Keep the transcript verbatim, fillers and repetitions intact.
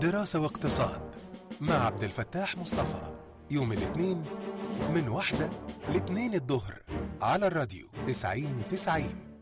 دراسة واقتصاد مع عبد الفتاح مصطفى، يوم الاثنين من واحدة لاثنين الظهر على الراديو تسعين تسعين.